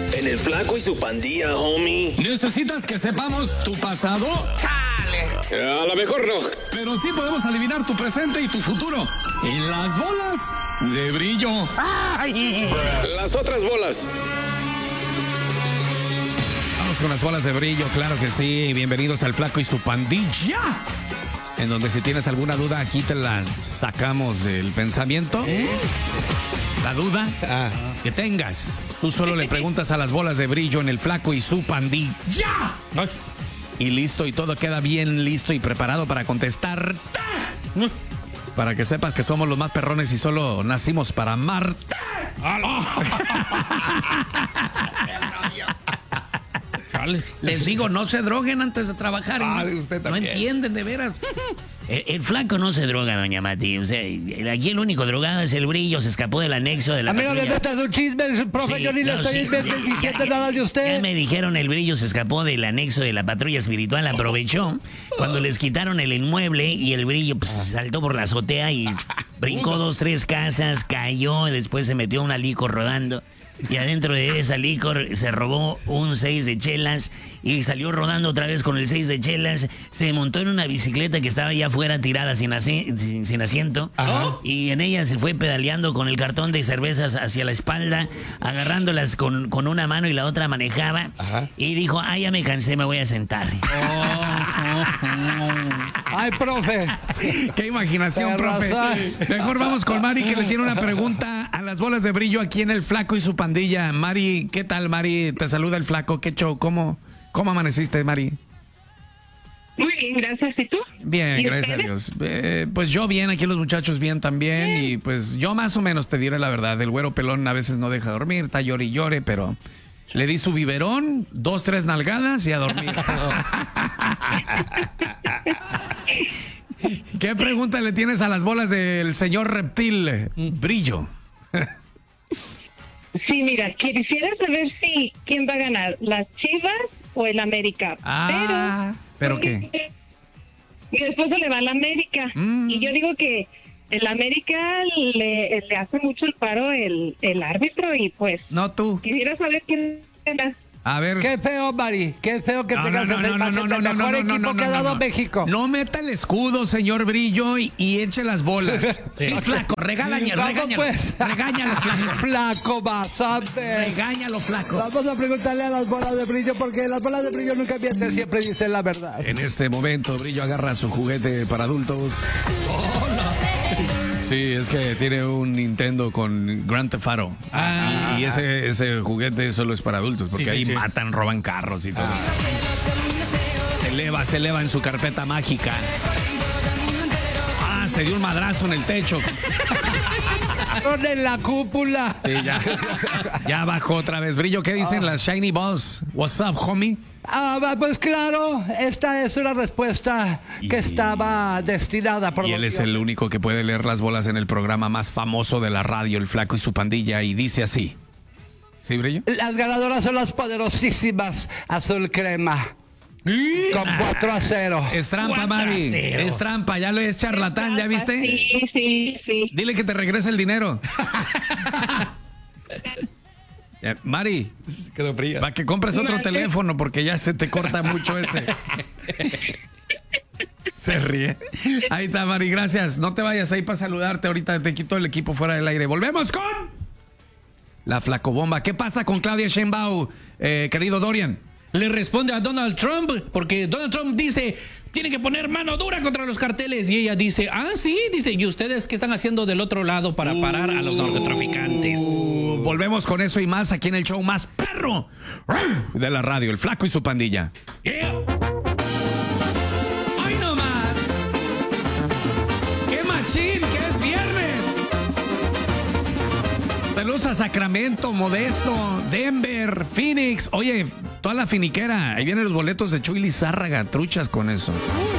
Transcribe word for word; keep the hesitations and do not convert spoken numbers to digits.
En el Flaco y su Pandilla, homie. ¿Necesitas que sepamos tu pasado? ¡Chale! A lo mejor no. Pero sí podemos adivinar tu presente y tu futuro. En las bolas de brillo. ¡Ay! Las otras bolas. Vamos con las bolas de brillo, claro que sí. Bienvenidos al Flaco y su Pandilla. En donde si tienes alguna duda, aquí te la sacamos del pensamiento. ¿Eh? La duda ah. que tengas, tú solo le preguntas a las bolas de brillo en el Flaco y su Pandilla. Ay. Y listo, y todo queda bien listo y preparado para contestar. Para que sepas que somos los más perrones y solo nacimos para amarte. Les digo, no se droguen antes de trabajar. Ah, usted no entienden, de veras. El, el Flaco no se droga, doña Mati. O sea, aquí el único drogado es el brillo. Se escapó del anexo de la Amigo, patrulla. le metas un chisme, profe. Sí, yo ni no, le estoy sí, diciendo ya, nada de usted. Ya me dijeron, el brillo se escapó del anexo de la patrulla espiritual. Aprovechó cuando les quitaron el inmueble y el brillo pues, saltó por la azotea y brincó dos, tres casas, cayó y después se metió a una licor rodando. Y adentro de esa licor se robó un seis de chelas y salió rodando otra vez con el seis de chelas. Se montó en una bicicleta que estaba allá afuera tirada sin, asi sin, sin asiento. Ajá. Y en ella se fue pedaleando con el cartón de cervezas hacia la espalda, agarrándolas con, con una mano y la otra manejaba. Ajá. Y dijo, ah, ya me cansé, me voy a sentar. Oh, oh, oh. Ay, profe. Qué imaginación, profe. Mejor vamos con Mari, que le tiene una pregunta a las bolas de brillo aquí en el Flaco y su Pandilla. Mari, ¿qué tal, Mari? Te saluda el Flaco. ¿Qué show? ¿Cómo, cómo amaneciste, Mari? Muy bien, gracias. ¿Y tú? Bien, gracias ustedes? a Dios. Eh, pues yo bien, aquí los muchachos bien también. Bien. Y pues yo más o menos te diré la verdad. El güero pelón a veces no deja dormir, está llore y llore, pero le di su biberón, dos, tres nalgadas y a dormir. ¿Qué pregunta le tienes a las bolas del señor Reptil Brillo? Sí, mira, quisiera saber si quién va a ganar, las Chivas o el América. Ah, ¿pero, ¿pero qué? Mi esposo le va a la América mm. y yo digo que el América le, le hace mucho el paro el, el árbitro y pues... No tú. Quisiera saber quién gana. A ver. Qué feo, Mari. Qué feo que no, tengas no, no, el no, no, no, no, mejor no, equipo no, no, que ha dado no, no. México. No meta el escudo, señor Brillo, y, y eche las bolas. Sí, sí, Flaco, regáñalo, regáñalo. Pues? Regáñalo, Flaco. Flaco, bastante. Regáñalo, Flaco. Vamos a preguntarle a las bolas de Brillo, porque las bolas de Brillo nunca mienten, siempre dicen la verdad. En este momento, Brillo agarra su juguete para adultos. Oh, no. Sí, es que tiene un Nintendo con Grand Theft Auto. Ah, y ese, ese juguete solo es para adultos, porque sí, ahí sí, matan, sí. roban carros y todo. Ah. Se eleva, se eleva en su carpeta mágica. Ah, se dio un madrazo en el techo. En la cúpula. Sí, ya. Ya bajó otra vez. Brillo, ¿qué dicen oh. las Shiny Balls? What's up, homie? Ah, pues claro, esta es una respuesta que y, estaba destinada por... Y él es el único que puede leer las bolas en el programa más famoso de la radio, El Flaco y su Pandilla, y dice así. ¿Sí, Brillo? Las ganadoras son las poderosísimas Azul Crema. Con cuatro a cero. Es trampa, Mari. Es trampa, ya lo es charlatán, ¿ya viste? Sí, sí, sí. Dile que te regrese el dinero. Ya, Mari, se quedó fría. Para que compres otro Mari. teléfono porque ya se te corta mucho ese. Se ríe. Ahí está, Mari, gracias. No te vayas ahí para saludarte. Ahorita te quito el equipo fuera del aire. Volvemos con la Flacobomba. ¿Qué pasa con Claudia Sheinbaum, eh, querido Dorian? Le responde a Donald Trump porque Donald Trump dice... Tiene que poner mano dura contra los carteles. Y ella dice, ah, sí, dice, ¿y ustedes qué están haciendo del otro lado para parar a los narcotraficantes? Uh, volvemos con eso y más aquí en el show más perro de la radio, El Flaco y su Pandilla. Yeah. ¡Ay, no más! ¡Qué machín, que es viernes! Saludos a Sacramento, Modesto, Denver, Phoenix. Oye, toda la finiquera. Ahí vienen los boletos de Chuy Lizárraga. Truchas con eso.